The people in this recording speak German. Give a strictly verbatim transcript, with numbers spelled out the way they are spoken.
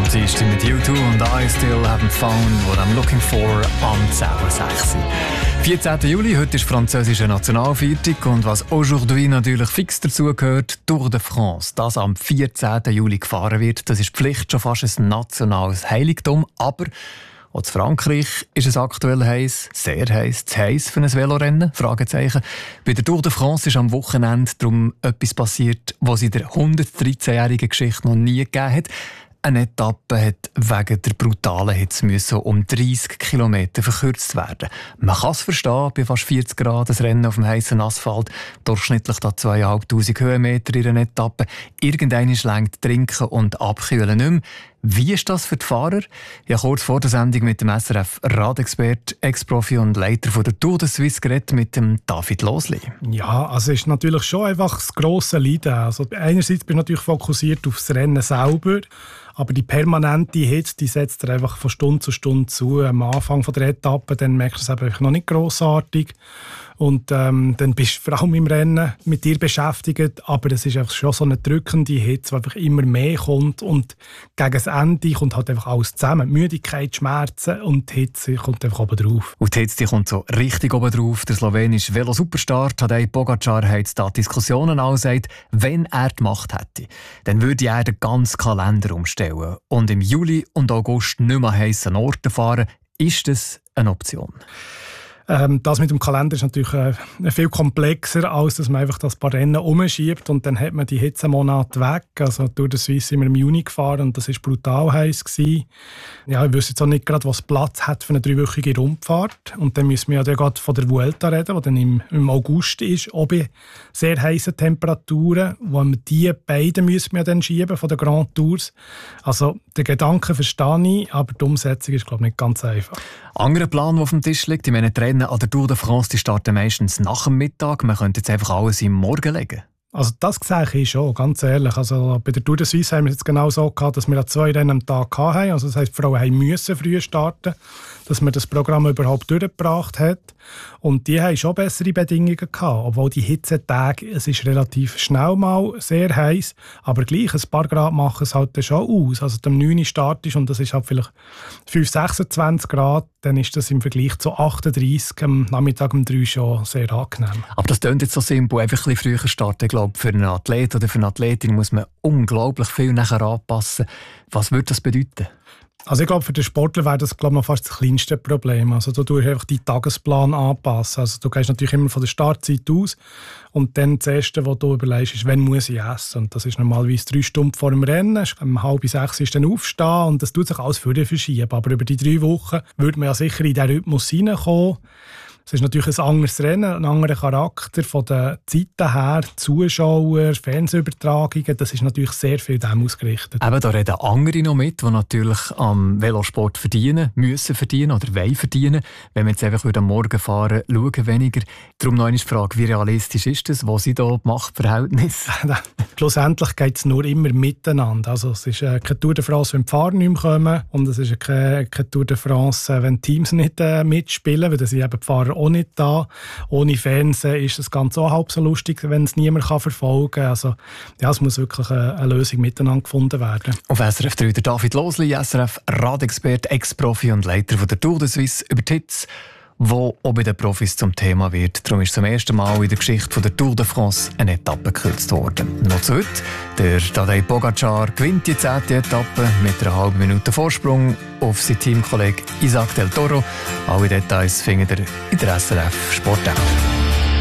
Dienstag mit U zwei und I Still Haven't Found What I'm Looking For am zehn Uhr sechs. vierzehnten Juli, heute ist französische Nationalfeiertag und was aujourd'hui natürlich fix dazugehört, Tour de France, das am vierzehnten Juli gefahren wird, das ist Pflicht, schon fast ein nationales Heiligtum, aber auch in Frankreich ist es aktuell heiß, sehr heiß, zu heiß für ein Velorennen, Fragezeichen. Bei der Tour de France ist am Wochenende darum etwas passiert, was in der hundertdreizehnjährigen Geschichte noch nie gegeben hat. Eine Etappe hat wegen der brutalen Hitze müssen um dreißig Kilometer verkürzt werden. Man kann es verstehen, bei fast vierzig Grad das Rennen auf dem heißen Asphalt, durchschnittlich da zweitausendfünfhundert Höhenmeter in einer Etappe. Irgendwann reicht Trinken und Abkühlen nicht mehr. Wie ist das für die Fahrer? Ja, kurz vor der Sendung mit dem S R F-Radexpert, Ex-Profi und Leiter von der Tour de Suisse geredet mit dem David Losli. Ja, also es ist natürlich schon einfach das grosse Leiden. Also einerseits bin ich natürlich fokussiert auf das Rennen selber, aber die permanente Hitze, die setzt er einfach von Stunde zu Stunde zu. Am Anfang von der Etappe, dann merkst du es einfach noch nicht grossartig. Und ähm, dann bist du vor allem im Rennen mit dir beschäftigt, aber es ist einfach schon so eine drückende Hitze, die einfach immer mehr kommt und gegen das Ende kommt halt einfach alles zusammen. Müdigkeit, Schmerzen und die Hitze kommt einfach oben drauf. Und die Hitze die kommt so richtig oben drauf. Der slowenische Velo-Superstar Tadej Pogacar hat da Diskussionen angesagt, wenn er die Macht hätte, dann würde er den ganzen Kalender umstellen und im Juli und August nicht mehr heissen Orten fahren. Ist das eine Option? Ähm, das mit dem Kalender ist natürlich äh, viel komplexer, als dass man einfach das paar Rennen umschiebt und dann hat man die Hitzemonate weg. Also durch die Suisse sind wir im Juni gefahren und das war brutal heiß gewesen. Ja, ich wüsste jetzt auch nicht gerade, was Platz hat für eine dreiwöchige Rundfahrt. Und dann müssen wir ja gerade von der Vuelta reden, die dann im, im August ist, auch bei sehr heißen Temperaturen. Wo wir die beiden müssen wir dann schieben von den Grand Tours. Also den Gedanken verstehe ich, aber die Umsetzung ist, glaube ich, nicht ganz einfach. Anderer Plan, der auf dem Tisch liegt, ich meine, die Rennen an der Tour de France die starten meistens nach dem Mittag. Man könnte jetzt einfach alles im Morgen legen. Also das sehe ich schon, ganz ehrlich. Also bei der Tour de Suisse haben wir es jetzt genau so gehabt, dass wir zwei Rennen am Tag hatten. Also das heisst, die Frauen müssen früh starten, dass man das Programm überhaupt durchgebracht hat. Und die haben schon bessere Bedingungen gehabt, obwohl die Hitzetage, es ist relativ schnell mal sehr heiß, aber gleich ein paar Grad machen es halt schon aus. Also am neun Uhr startest und das ist halt vielleicht fünf, sechsundzwanzig Grad, dann ist das im Vergleich zu achtunddreißig am Nachmittag um drei schon sehr angenehm. Aber das klingt jetzt so simpel, einfach ein bisschen früher starten. Ich glaube, für einen Athlet oder für eine Athletin muss man unglaublich viel nachher anpassen. Was würde das bedeuten? Also ich glaube, für den Sportler wäre das, glaube ich, noch fast das kleinste Problem. Also du tust einfach deinen Tagesplan anpassen. Also du gehst natürlich immer von der Startzeit aus und dann das Erste, was du überlegst, ist, wann muss ich essen. Und das ist normalerweise drei Stunden vor dem Rennen. Um halb sechs ist dann aufstehen und das tut sich alles für dich verschieben. Aber über die drei Wochen würde man ja sicher in diesen Rhythmus hineinkommen. Es ist natürlich ein anderes Rennen, ein anderer Charakter von den Zeiten her, Zuschauer, Fernsehübertragungen, das ist natürlich sehr viel dem ausgerichtet. Eben, da reden andere noch mit, die natürlich am Velosport verdienen, müssen verdienen oder wollen verdienen. Wenn wir jetzt einfach am Morgen fahren, schauen weniger. Darum noch eine Frage, wie realistisch ist das? Wo sind da die Machtverhältnisse? Schlussendlich geht es nur immer miteinander. Also es ist äh, keine Tour de France, wenn die Fahrer nicht mehr kommen und es ist keine, keine Tour de France, äh, wenn die Teams nicht äh, mitspielen, weil das sind eben die Fahrer auch nicht da. Ohne Fernsehen ist das Ganze auch halb so lustig, wenn es niemand kann verfolgen kann. Also, ja, es muss wirklich eine, eine Lösung miteinander gefunden werden. Auf S R F drei der David Losli, S R F-Radexpert, Ex-Profi und Leiter von der Tour de Suisse über die Hitze, wo auch bei den Profis zum Thema wird. Darum ist zum ersten Mal in der Geschichte von der Tour de France eine Etappe gekürzt worden. Noch zu heute. Der Tadej Pogacar gewinnt die zehnte Etappe mit einer halben Minute Vorsprung auf seinen Teamkollegen Isaac del Toro. Alle Details findet ihr in der S R F Sport App.